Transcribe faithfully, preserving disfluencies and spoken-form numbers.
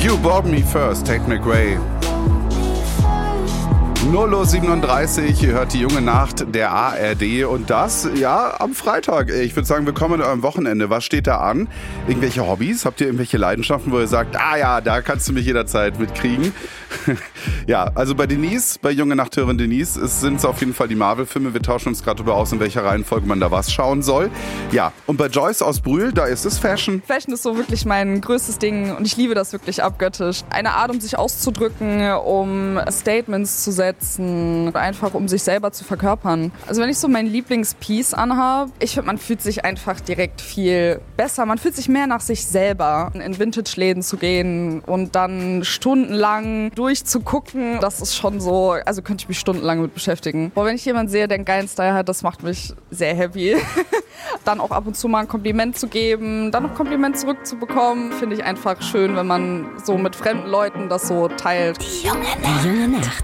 You Bought Me First, Tate McRae. null Uhr siebenunddreißig, ihr hört die junge Nacht der A R D und das, ja, am Freitag. Ich würde sagen, willkommen am Wochenende. Was steht da an? Irgendwelche Hobbys? Habt ihr irgendwelche Leidenschaften, wo ihr sagt, ah ja, da kannst du mich jederzeit mitkriegen? Ja, also bei Denise, bei junge Nachthörerin Denise, sind es auf jeden Fall die Marvel-Filme. Wir tauschen uns gerade darüber aus, in welcher Reihenfolge man da was schauen soll. Ja, und bei Joyce aus Brühl, da ist es Fashion. Fashion ist so wirklich mein größtes Ding und ich liebe das wirklich abgöttisch. Eine Art, um sich auszudrücken, um Statements zu setzen, einfach um sich selber zu verkörpern. Also wenn ich so mein Lieblingspiece anhabe, ich finde, man fühlt sich einfach direkt viel besser. Man fühlt sich mehr nach sich selber. In Vintage-Läden zu gehen und dann stundenlang durchzugucken, das ist schon so, also könnte ich mich stundenlang mit beschäftigen. Aber wenn ich jemanden sehe, der einen geilen Style hat, das macht mich sehr happy. Dann auch ab und zu mal ein Kompliment zu geben, dann noch ein Kompliment zurückzubekommen, finde ich einfach schön, wenn man so mit fremden Leuten das so teilt. Die junge Nacht. Die junge Nacht.